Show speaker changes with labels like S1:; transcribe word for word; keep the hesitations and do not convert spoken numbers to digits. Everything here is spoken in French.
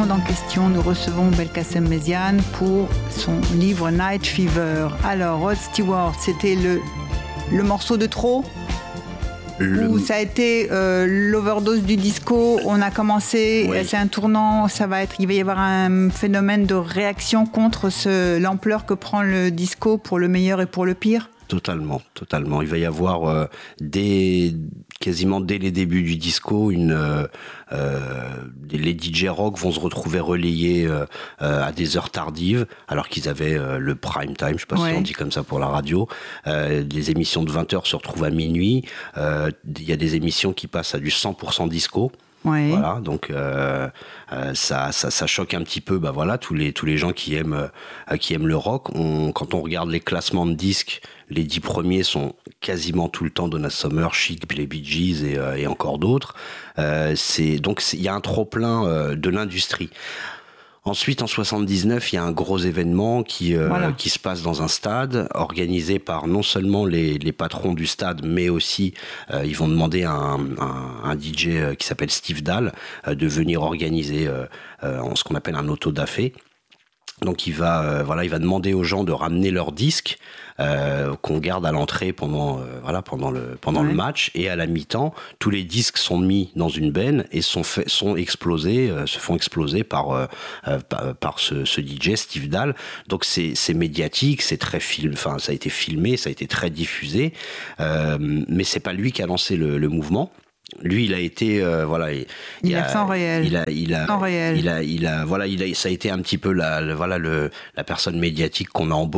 S1: monde en question, nous recevons Belkacem Méziane pour son livre Night Fever. Alors, Rod Stewart, c'était le, le morceau de trop Le... Ou ça a été euh, l'overdose du disco, on a commencé, oui. C'est un tournant, ça va être, il va y avoir un phénomène de réaction contre ce, l'ampleur que prend le disco pour le meilleur et pour le pire.
S2: Totalement, totalement. Il va y avoir euh, dès, quasiment dès les débuts du disco, une, euh, euh, les D J rock vont se retrouver relayés euh, euh, à des heures tardives, alors qu'ils avaient euh, le prime time, je ne sais pas ouais. si on dit comme ça pour la radio. Euh, les émissions de vingt heures se retrouvent à minuit. Euh, il y a des émissions qui passent à du cent pour cent disco.
S1: Ouais.
S2: Voilà, donc euh, euh, ça, ça, ça choque un petit peu, bah voilà, tous les tous les gens qui aiment euh, qui aiment le rock. On, quand on regarde les classements de disques, les dix premiers sont quasiment tout le temps Donna Summer, Chic, les Bee Gees et, euh, et encore d'autres. Euh, c'est donc il y a un trop plein euh, de l'industrie. Ensuite, en soixante-dix-neuf, il y a un gros événement qui euh, voilà. qui se passe dans un stade, organisé par non seulement les, les patrons du stade, mais aussi euh, ils vont demander à un, un, un D J qui s'appelle Steve Dahl euh, de venir organiser euh, euh, ce qu'on appelle un autodafé. Donc il va euh, voilà, il va demander aux gens de ramener leurs disques euh, qu'on garde à l'entrée pendant euh, voilà pendant le pendant ouais. le match, et à la mi-temps tous les disques sont mis dans une benne et sont fait, sont explosés euh, se font exploser par euh, par, par ce, ce D J Steve Dahl. Donc c'est c'est médiatique, c'est très film, enfin ça a été filmé, ça a été très diffusé, euh, mais c'est pas lui qui a lancé le, le mouvement. Lui, il a été, euh, voilà, il,
S1: il a fait en réel.
S2: Il a, il a,
S1: en réel.
S2: il a, il a, voilà, il a, ça a été un petit peu la, le, voilà, le, la personne médiatique qu'on a embauchée